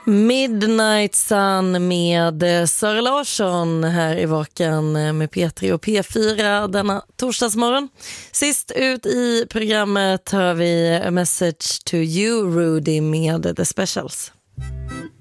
Midnight Sun med Sara Larsson här i Vakan med P3 och P4 denna torsdagsmorgon. Sist ut i programmet har vi A Message to You, Rudy med The Specials.